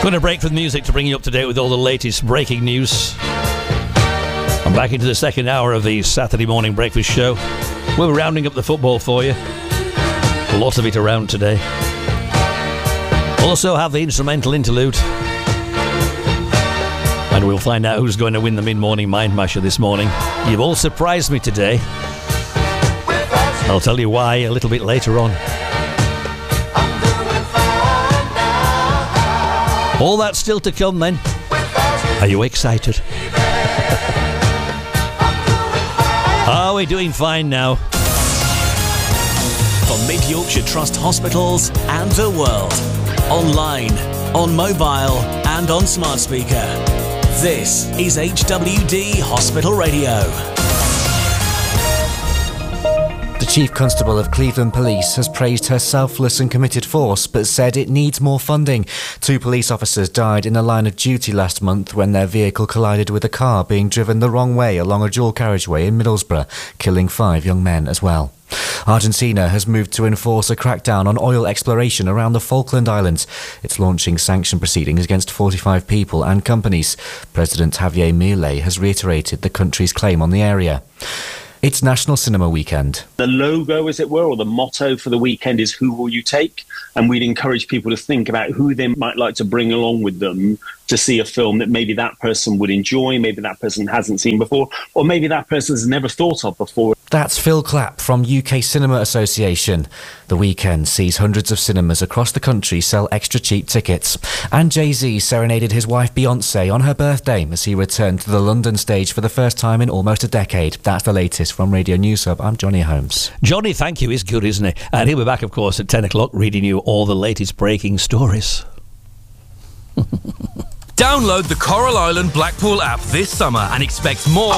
Going to break from music to bring you up to date with all the latest breaking news. I'm back into the second hour of the Saturday morning breakfast show. We're rounding up the football for you. A lot of it around today. Also have the instrumental interlude. And we'll find out who's going to win the mid-morning Mind Masher this morning. You've all surprised me today. I'll tell you why a little bit later on. All that's still to come then. Are you excited? Are we doing fine now? For Mid Yorkshire Trust hospitals and the world. Online, on mobile and on smart speaker. This is HWD Hospital Radio. The Chief Constable of Cleveland Police has praised her selfless and committed force, but said it needs more funding. 2 police officers died in the line of duty last month when their vehicle collided with a car being driven the wrong way along a dual carriageway in Middlesbrough, killing 5 young men as well. Argentina has moved to enforce a crackdown on oil exploration around the Falkland Islands. It's launching sanction proceedings against 45 people and companies. President Javier Milei has reiterated the country's claim on the area. It's National Cinema Weekend. The logo, as it were, or the motto for the weekend is "Who will you take?" And we'd encourage people to think about who they might like to bring along with them to see a film that maybe that person would enjoy, maybe that person hasn't seen before, or maybe that person's never thought of before. That's Phil Clapp from UK Cinema Association. The weekend sees hundreds of cinemas across the country sell extra cheap tickets. And Jay-Z serenaded his wife Beyoncé on her birthday as he returned to the London stage for the first time in almost a decade. That's the latest from Radio News Hub. I'm Johnny Holmes. Johnny, thank you, is good, isn't it? And he'll be back, of course, at 10 o'clock reading you all the latest breaking stories. Download the Coral Island Blackpool app this summer and expect more,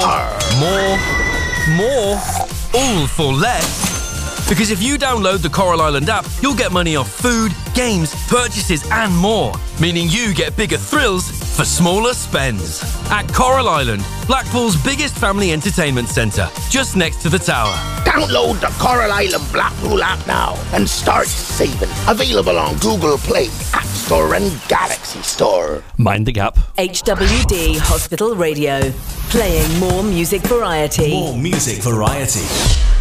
all for less. Because if you download the Coral Island app, you'll get money off food, games, purchases and more. Meaning you get bigger thrills for smaller spends. At Coral Island, Blackpool's biggest family entertainment centre, just next to the tower. Download the Coral Island Blackpool app now and start saving. Available on Google Play, App Store and Galaxy Store. Mind the gap. HWD Hospital Radio. Playing more music variety. More music variety.